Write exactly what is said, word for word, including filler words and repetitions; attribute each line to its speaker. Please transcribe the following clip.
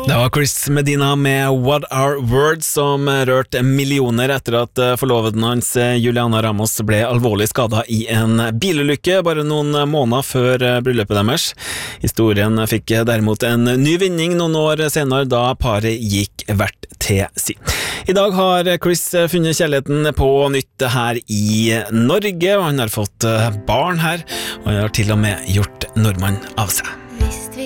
Speaker 1: Det var Chris Medina med What Are Words som rørte millioner etter at forloveden hans Juliana Ramos ble alvorlig skadet i en bilulykke bare noen måneder før bryllupet deres. Historien fikk derimot en ny vinning noen år senere da paret gikk hvert til si. I dag har Chris funnet kjærligheten på nytt her i Norge, og han har fått barn her, og han har til og med gjort nordmann av seg.